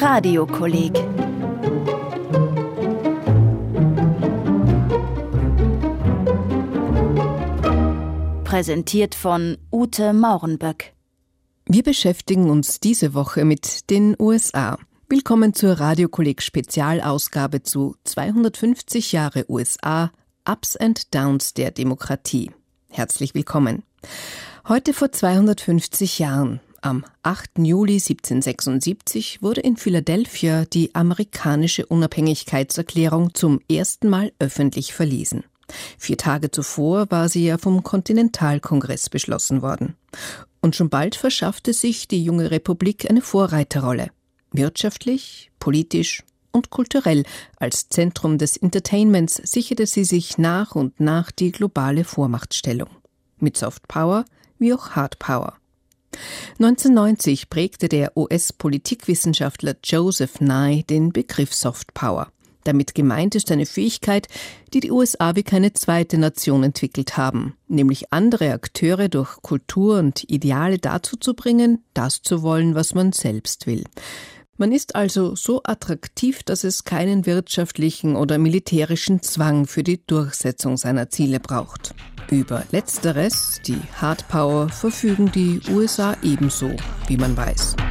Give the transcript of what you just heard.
Radiokolleg. Präsentiert von Ute Maurenböck. Wir beschäftigen uns diese Woche mit den USA. Willkommen zur Radiokolleg-Spezialausgabe zu 250 Jahre USA, Ups and Downs der Demokratie. Herzlich willkommen. Heute vor 250 Jahren, am 8. Juli 1776, wurde in Philadelphia die amerikanische Unabhängigkeitserklärung zum ersten Mal öffentlich verlesen. 4 Tage zuvor war sie ja vom Kontinentalkongress beschlossen worden. Und schon bald verschaffte sich die junge Republik eine Vorreiterrolle. Wirtschaftlich, politisch und kulturell als Zentrum des Entertainments sicherte sie sich nach und nach die globale Vormachtstellung. Mit Soft Power wie auch Hard Power. 1990 prägte der US-Politikwissenschaftler Joseph Nye den Begriff Soft Power. Damit gemeint ist eine Fähigkeit, die die USA wie keine zweite Nation entwickelt haben, nämlich andere Akteure durch Kultur und Ideale dazu zu bringen, das zu wollen, was man selbst will. Man ist also so attraktiv, dass es keinen wirtschaftlichen oder militärischen Zwang für die Durchsetzung seiner Ziele braucht. Über Letzteres, die Hard Power, verfügen die USA ebenso, wie man weiß.